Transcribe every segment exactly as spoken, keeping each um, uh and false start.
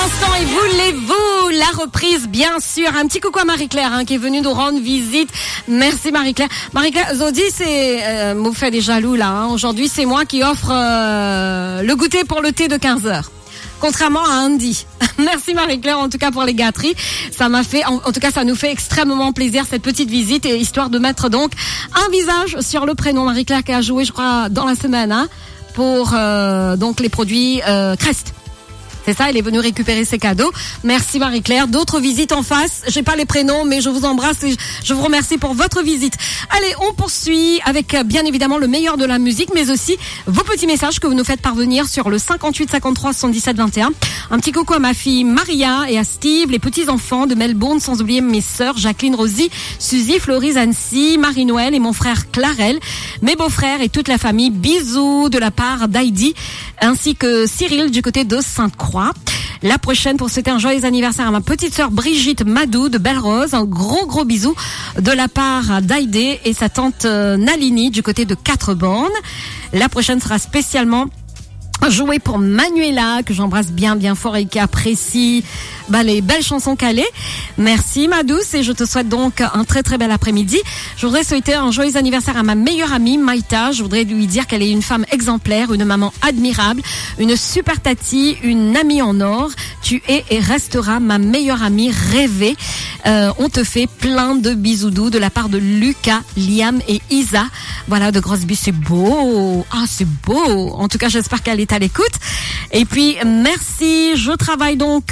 instant, et voulez-vous la reprise, bien sûr. Un petit coucou à Marie-Claire hein, qui est venue nous rendre visite. Merci Marie-Claire. Marie-Claire, Zodi, c'est euh, me fait des jaloux là. Hein. Aujourd'hui, c'est moi qui offre euh, le goûter pour le thé de quinze heures. Contrairement à Andy. Merci Marie-Claire, en tout cas pour les gâteries. Ça m'a fait, en, en tout cas, ça nous fait extrêmement plaisir cette petite visite et histoire de mettre donc un visage sur le prénom. Marie-Claire qui a joué, je crois, dans la semaine, hein, pour euh, donc les produits euh, Crest. C'est ça, elle est venue récupérer ses cadeaux. Merci Marie-Claire. D'autres visites en face. J'ai pas les prénoms, mais je vous embrasse et je vous remercie pour votre visite. Allez, on poursuit avec bien évidemment le meilleur de la musique, mais aussi vos petits messages que vous nous faites parvenir sur le cinquante-huit cinquante-trois soixante-dix-sept vingt et un. Un petit coucou à ma fille Maria et à Steve, les petits enfants de Melbourne, sans oublier mes sœurs Jacqueline, Rosie, Suzy, Florise, Annecy, Marie-Noël et mon frère Clarel, mes beaux-frères et toute la famille. Bisous de la part d'Heidi, ainsi que Cyril du côté de Sainte-Croix. La prochaine pour souhaiter un joyeux anniversaire à ma petite sœur Brigitte Madou de Belle-Rose. Un gros gros bisou de la part d'Aïdé et sa tante Nalini du côté de Quatre-Bornes. La prochaine sera spécialement jouée pour Manuela, que j'embrasse bien bien fort et qui apprécie bah, les belles chansons calées. Merci ma douce et je te souhaite donc un très très bel après-midi. Je voudrais souhaiter un joyeux anniversaire à ma meilleure amie Maïta. Je voudrais lui dire qu'elle est une femme exemplaire, une maman admirable, une super tati, une amie en or. Tu es et resteras ma meilleure amie rêvée. Euh, on te fait plein de bisous doux de la part de Lucas, Liam et Isa. Voilà, de grosses bisous. C'est beau. Ah, c'est beau. En tout cas, j'espère qu'elle est à l'écoute. Et puis, merci. Je travaille donc...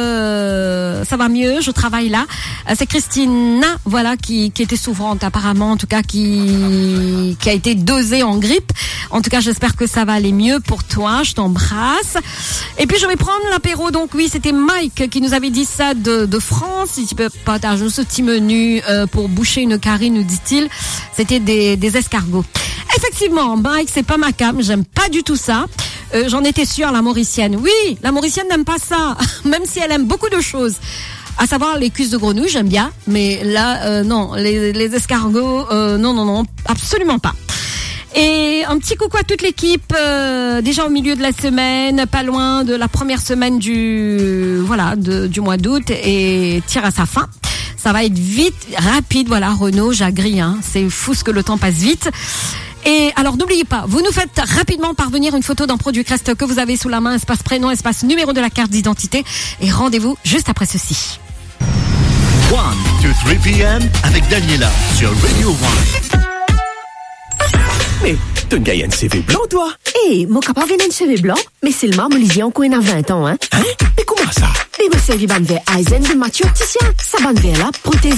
Euh, ça va mieux. Je travaille là. Euh, c'est Christina, voilà, qui, qui était souffrante apparemment. En tout cas, qui, qui a été dosée en grippe. En tout cas, j'espère que ça va aller mieux pour toi. Je t'embrasse. Et puis, je vais prendre l'apéro. Donc, oui, c'était Mike qui nous avait dit ça de, de France. Si tu peux partager ce petit menu euh, pour boucher une carine, nous dit-il. C'était des, des escargots. Effectivement, Mike, c'est pas ma cam. J'aime pas du tout ça. Euh, j'en étais sûre, la Mauricienne. Oui, la Mauricienne n'aime pas ça. Même si elle aime beaucoup de choses. À savoir les cuisses de grenouille, j'aime bien. Mais là, euh, non, les, les escargots, euh, non, non, non, absolument pas. Et un petit coucou à toute l'équipe, euh, déjà au milieu de la semaine, pas loin de la première semaine du voilà de, du mois d'août et tire à sa fin. Ça va être vite, rapide, voilà, Renaud, j'agree, hein, c'est fou ce que le temps passe vite. Et alors n'oubliez pas, vous nous faites rapidement parvenir une photo d'un produit Crest que vous avez sous la main, espace prénom, espace numéro de la carte d'identité et rendez-vous juste après ceci. one to three p.m. avec Daniela sur Radio One. Mais, t'as une gagne un C V blanc, toi? Eh, hey, mon capable vient un C V blanc, mais c'est le marbre lisier encore a vingt ans, hein? Hein? Mais comment ça? Eh, ben, c'est une bande vert Eisen de Mathieu Opticien. Sa bande vert là, protège